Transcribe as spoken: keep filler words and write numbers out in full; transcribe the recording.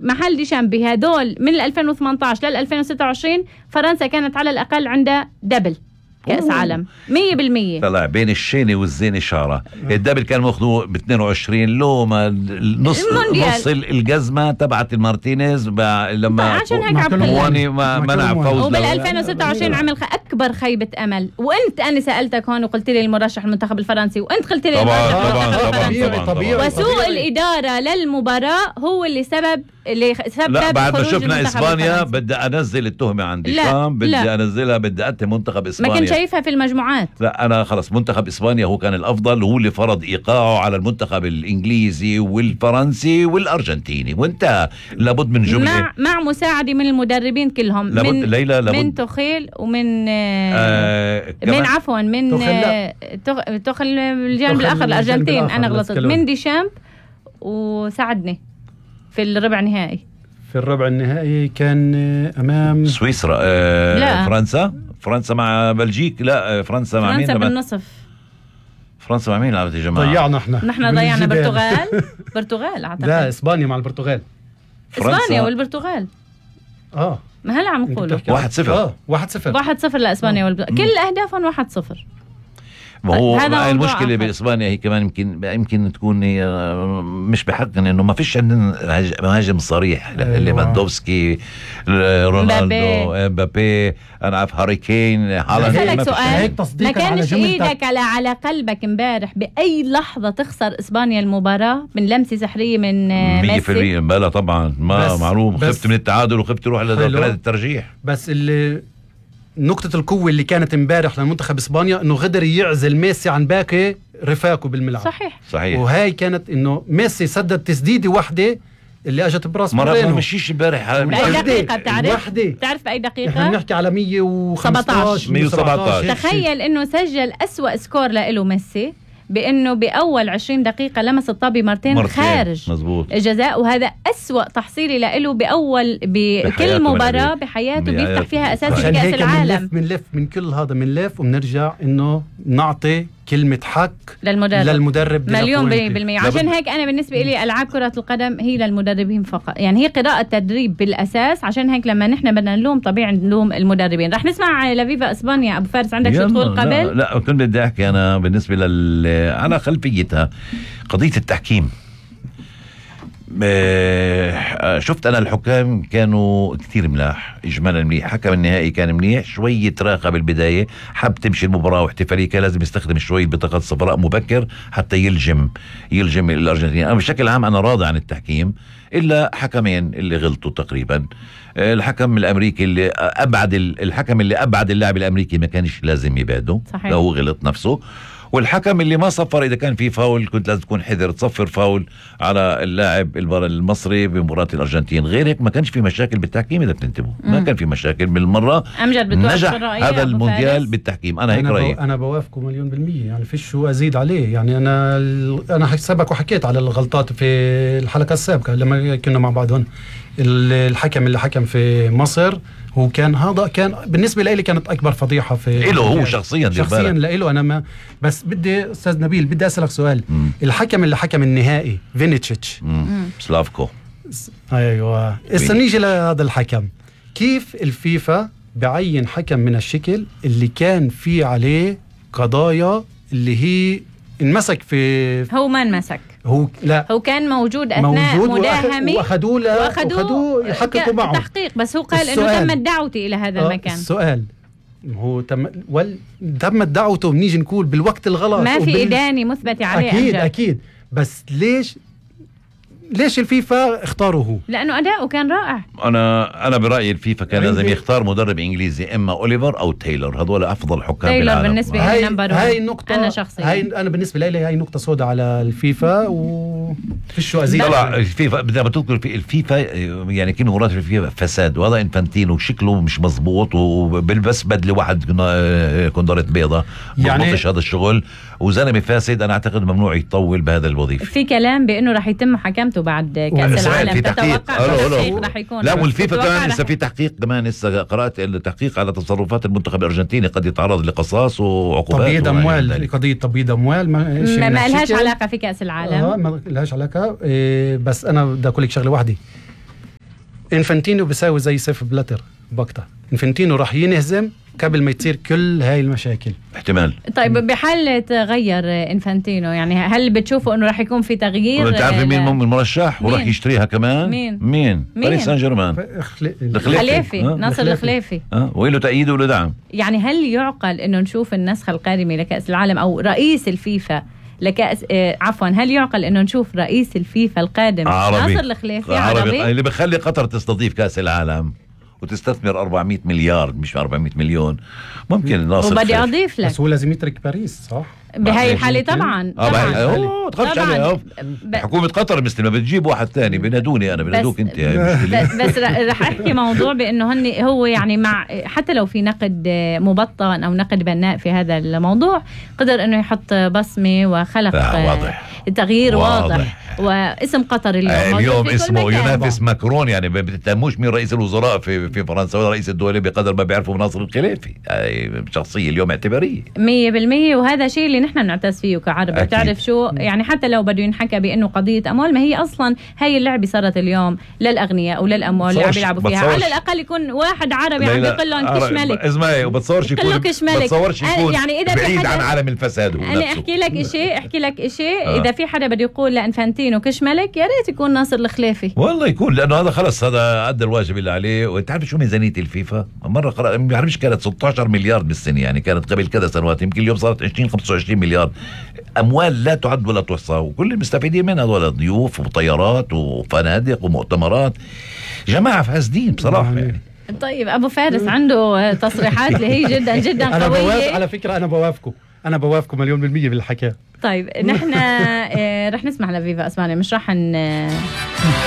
محل ديشامب بهدول من ألفين وثمانية عشر لل ألفين وستة وعشرين فرنسا كانت على الأقل عندها دبل كأس أوه. عالم مية بالمية. طلع بين الشيني والزين شارة. الدبل كان ماخذوه ب اثنين وعشرين لو ما نص نص الجزمة تبعت المارتينيز لما عشان هيك عبقلي ما منع فوز. وبال ألفين وستة وعشرين عمل أكبر خيبة أمل. وأنت أنا سألتك هون وقلت لي المرشح المنتخب الفرنسي وأنت قلت لي طبعا طبعا طبعا طبعا. وسوء الإدارة للمباراة هو اللي سبب اللي سبب. لا بعد ما شفنا إسبانيا بدي أنزل التهمة عندي شام بدي أنزلها بدي أتهم منتخب إسبانيا. ما كنت شايفها في المجموعات. لا أنا خلص منتخب إسبانيا هو كان الأفضل هو اللي فرض إيقاعه على المنتخب الإنجليزي والفرنسي والأرجنتيني وانتهى. لابد من جملة مع مع مساعدة من المدربين كلهم من ليلى لابد من توخيل ومن آه من عفوا من توخيل توخ الجانب الآخر الأرجنتين أنا غلطت من ديشامب وساعدني في الربع النهائي. في الربع النهائي كان أمام سويسرا آه لا. فرنسا فرنسا مع بلجيك. لا فرنسا مع فرنسا مين بالنصف. فرنسا مع مين لعبت يا جماعة؟ ضيعنا احنا نحن ضيعنا برتغال برتغال أعتقد. لا إسبانيا مع البرتغال. إسبانيا والبرتغال اه ما هلا عم نقوله واحد صفر اه واحد صفر واحد صفر لإسبانيا والبرتغال. كل أهدافهم واحد صفر. ما هو المشكلة بإسبانيا هي كمان يمكن يمكن تكون مش بحقنا إنه ما فيش عندنا مهاجم صريح. أيوة. ليفاندوفسكي رونالدو امبابي أنا عارف هاري كين هالاند. سؤال ما كانش إيدك على على قلبك امبارح بأي لحظة تخسر إسبانيا المباراة من لمسة سحرية من ميسي؟ مية بالمية بلا طبعا ما معروف. خفت من التعادل وخفت تروح لضربات الترجيح. بس اللي نقطة القوة اللي كانت امبارح لمنتخب اسبانيا انه قدر يعزل ميسي عن باقي رفاقه بالملعب. صحيح صحيح. وهاي كانت انه ميسي سدد تسديدة واحدة اللي اجت براس مرة ما مشيش امبارح بأي دقيقة بتعرف؟ وحدة. بتعرف بأي دقيقة؟ احنا بنحكي على مية وخمسطعش مية وسبعطعش. تخيل انه سجل أسوأ سكور لإله ميسي بأنه بأول عشرين دقيقة لمس الطابة مرتين, مرتين خارج مزبوط. الجزاء. وهذا أسوأ تحصيلي لإله بأول بكل مباراة بحياته بيفتح فيها أساسي في كأس العالم. من لف من كل هذا من لف وبنرجع إنه نعطي كلمة حق للمدرب, للمدرب مليون بالمية. عشان هيك أنا بالنسبة لي ألعاب كرة القدم هي للمدربين فقط. يعني هي قراءة تدريب بالأساس. عشان هيك لما نحن بدنا نلوم طبيعي نلوم المدربين. رح نسمع لفيفا إسبانيا. أبو فارس عندك شو تقول قبل؟ لا, لا كنت بدي أحكي أنا بالنسبة لل على خلفيتها قضية التحكيم. شفت أنا الحكام كانوا كتير ملاح إجمالا منيح. حكم النهائي كان منيح شوية راقة بالبداية حب تمشي المباراة واحتفالية كان لازم يستخدم شوية بطاقة الصفراء مبكر حتى يلجم يلجم الأرجنتين. أنا بشكل عام أنا راضي عن التحكيم إلا حكمين اللي غلطوا تقريبا. الحكم الأمريكي اللي أبعد الحكم اللي أبعد اللاعب الأمريكي ما كانش لازم يبعده لو هو غلط نفسه. والحكم اللي ما صفر إذا كان في فاول كنت لازم تكون حذر تصفر فاول على اللاعب المصري بمباراة الأرجنتين. غير هيك ما كانش في مشاكل بالتحكيم. إذا بتنتبهوا ما كان في مشاكل بالمرة. نجح هذا المونديال بالتحكيم. أنا هيك رأيي. أنا بوافقه مليون بالمية. يعني فيش شو أزيد عليه. يعني أنا أنا سبق وحكيت على الغلطات في الحلقة السابقة لما كنا مع بعض هون. الحكم اللي حكم في مصر هو كان هذا كان بالنسبة لي كانت أكبر فضيحة في إله هو شخصيا شخصيا لإله. أنا ما بس بدي أستاذ نبيل بدي أسألك سؤال. مم. الحكم اللي حكم النهائي فينيتشيتش سلافكو أيوة استنيجي لهذا الحكم. كيف الفيفا بعين حكم من الشكل اللي كان فيه عليه قضايا اللي هي انمسك في هو ما انمسك هو لا هو كان موجود أثناء موجود مداهمة واخدوه واخدوه يحققوا معه تحقيق. بس هو قال إنه تمت دعوتي إلى هذا المكان. السؤال هو تم وال تمت دعوته بنيجي نقول بالوقت الغلط ما في إدانة مثبتة عليه. أكيد أمجد. أكيد بس ليش ليش الفيفا اختاره هو؟ لأنه أداؤه كان رائع. أنا أنا برأيي الفيفا كان لازم يختار مدرب إنجليزي إما أوليفر أو تايلور. هذول أفضل حكام تايلور بالعالم. بالنسبة لي نمبر هاي النقطة أنا شخصيا هاي أنا بالنسبة لي هاي نقطة سوداء على الفيفا وفيش شو أزيد. طلع الفيفا بدنا بتذكر في الفيفا يعني كلمة مرات في الفيفا فساد. وهذا إنفانتينو وشكله مش مزبوط وبلبس بدلة واحد كندرة بيضة يعني هذا الشغل وزلمة فاسد. أنا أعتقد ممنوع يطول بهذا الوظيفة. في كلام بأنه رح يتم محاكمته بعد كأس العالم. في تحقيق. رح يكون لا والفيفا كمان لسه في تحقيق كمان. لسه قرأت التحقيق على تصرفات المنتخب الأرجنتيني قد يتعرض لقصاص وعقوبات. تبييض أموال. قضية تبييض أموال ما, ما, ما لهاش علاقة في كأس العالم. آه ما لهاش علاقة. إيه بس أنا بدي أقول لك شغلة واحدة. انفانتينو بيساوي زي سيف بلاتر بقطع. انفانتينو راح ينهزم قبل ما يصير كل هاي المشاكل. احتمال. طيب بحال تغير انفانتينو يعني هل بتشوفوا انه راح يكون في تغيير؟ انت عارف مين ممكن المرشح وراح يشتريها كمان؟ مين مين باريس سان جيرمان، الخليفي، ناصر الخليفي. اه وله تأييد وله دعم. يعني هل يعقل انه نشوف النسخة القادمة لكأس العالم او رئيس الفيفا لكأس آه عفوا هل يعقل انه نشوف رئيس الفيفا القادم عربي. ناصر الخليفي عربي. عربي اللي بخلي قطر تستضيف كأس العالم وتستثمر أربعمية مليار مش أربعمية مليون ممكن ناصر. وبدي أضيف لك بس هو لازم يترك باريس صح؟ بهاي الحالة طبعا طبعا اوه تخافش عليها. ب... حكومة قطر مستلمة بتجيب واحد ثاني بينادوني انا بينادوك انت. بس, بس رح احكي موضوع بانه هن هو يعني مع حتى لو في نقد مبطن او نقد بناء في هذا الموضوع قدر انه يحط بصمة وخلق واضح. تغيير واضح, واضح. واضح. واسم قطر اليوم اليوم اسمه ينافس ماكرون يعني ما بتهتموش مين رئيس الوزراء في في فرنسا ولا رئيس الدولة بقدر ما بيعرفوا ناصر الخليفي. شخصية اليوم اعتبارية مية بالمية وهذا شيء اللي نحن بنعتز فيه كعرب. بتعرف شو يعني حتى لو بده ينحكى بانه قضيه اموال ما هي اصلا هاي اللعبه صارت اليوم للاغنياء وللاموال اللي عم بيلعبوا فيها. على الاقل يكون واحد عربي عم بيقول لهم كشملك اسمعي وبتصورش يكون بتصورش يكون يعني اذا بعيد عن عالم الفساد. انا احكي لك شيء احكي لك شيء آه. اذا في حدا بده يقول لانفانتينو كشملك يا ريت يكون ناصر الخليفي والله يكون لانه هذا خلص هذا ادى الواجب اللي عليه. وانت عارف شو ميزانيه الفيفا مره قرأ ما بعرفش كانت ستة عشر مليار بالسنه يعني كانت قبل كذا سنوات يمكن اليوم صارت عشرين خمسة وعشرين مليار. اموال لا تعد ولا تحصى وكل المستفيدين منها هذول ضيوف وطيارات وفنادق ومؤتمرات جماعه فاسدين بصراحه يعني. طيب ابو فارس عنده تصريحات اللي هي جدا جدا قويه. انا بوافق على فكره انا بوافقه انا بوافقه مليون بالمية بالحكي. طيب نحن رح نسمع لفيفا اسبانيا مش رح ن